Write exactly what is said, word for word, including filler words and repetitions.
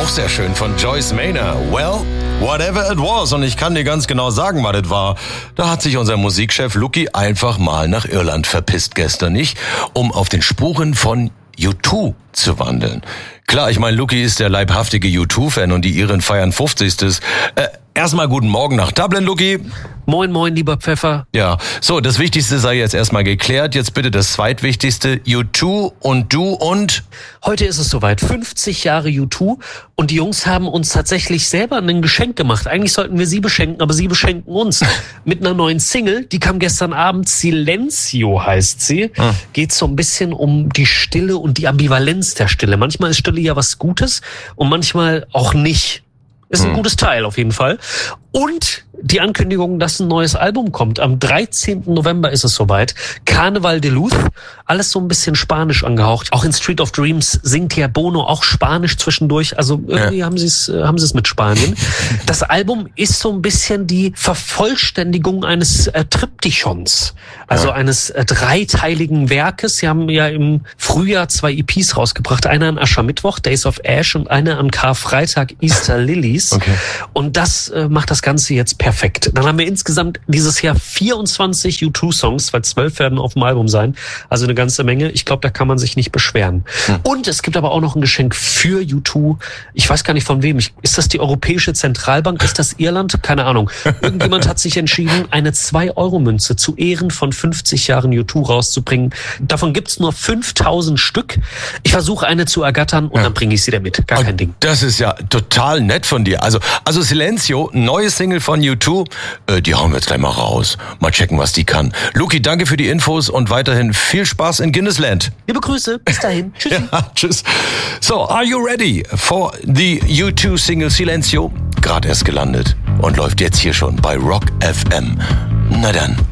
Auch sehr schön von Joyce Maynor. Well, whatever it was. Und ich kann dir ganz genau sagen, was das war. Da hat sich unser Musikchef Luki einfach mal nach Irland verpisst gestern, nicht? Um auf den Spuren von U zwei zu wandeln. Klar, ich meine, Luki ist der leibhaftige U zwei Fan und die Iren feiern fünfzigstes Äh, erstmal guten Morgen nach Dublin, Luki. Moin, moin, lieber Pfeffer. Ja, so, das Wichtigste sei jetzt erstmal geklärt. Jetzt bitte das Zweitwichtigste. U zwei und du und? Heute ist es soweit. fünfzig Jahre U zwei und die Jungs haben uns tatsächlich selber ein Geschenk gemacht. Eigentlich sollten wir sie beschenken, aber sie beschenken uns. Mit einer neuen Single, die kam gestern Abend. Silencio heißt sie. Hm. Geht so ein bisschen um die Stille und die Ambivalenz der Stille. Manchmal ist Stille ja was Gutes und manchmal auch nicht. Ist ein hm. gutes Teil auf jeden Fall. Und die Ankündigung, dass ein neues Album kommt. Am dreizehnten November ist es soweit. Carnaval de Luz. Alles so ein bisschen spanisch angehaucht. Auch in Street of Dreams singt ja Bono auch Spanisch zwischendurch. Also irgendwie ja. haben sie es haben sie es mit Spanien. Das Album ist so ein bisschen die Vervollständigung eines äh, Triptychons. Also ja. eines äh, dreiteiligen Werkes. Sie haben ja im Frühjahr zwei E Ps rausgebracht. Eine an Aschermittwoch, Days of Ash, und eine an Karfreitag, Easter Lilies. Okay. Und das äh, macht das Ganze jetzt perfekt. Dann haben wir insgesamt dieses Jahr vierundzwanzig U zwei Songs, weil zwölf werden auf dem Album sein. Also eine ganze Menge. Ich glaube, da kann man sich nicht beschweren. Hm. Und es gibt aber auch noch ein Geschenk für U zwei. Ich weiß gar nicht von wem. Ich, ist das die Europäische Zentralbank? Ist das Irland? Keine Ahnung. Irgendjemand hat sich entschieden, eine zwei Euro Münze zu Ehren von fünfzig Jahren U zwei rauszubringen. Davon gibt's nur fünftausend Stück. Ich versuche eine zu ergattern und ja. dann bringe ich sie damit. Gar kein Ding. Das ist ja total nett von dir. Also, also Silencio, neue Single von U zwei, äh, die hauen wir jetzt gleich mal raus. Mal checken, was die kann. Luki, danke für die Infos und weiterhin viel Spaß in Guinnessland. Liebe Grüße, bis dahin. Tschüss. Ja, tschüss. So, are you ready for the U zwei Single Silencio? Gerade erst gelandet und läuft jetzt hier schon bei Rock F M. Na dann.